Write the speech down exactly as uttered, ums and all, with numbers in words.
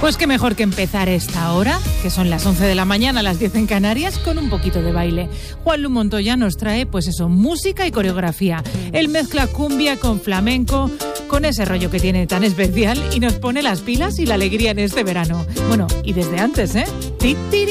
Pues qué mejor que empezar esta hora, que son las once de la mañana, las diez en Canarias, con un poquito de baile. Juanlu Montoya nos trae, pues eso, música y coreografía. Él mezcla cumbia con flamenco, con ese rollo que tiene tan especial, y nos pone las pilas y la alegría en este verano. Bueno, y desde antes, ¿eh? ¡Ti, ti, ti!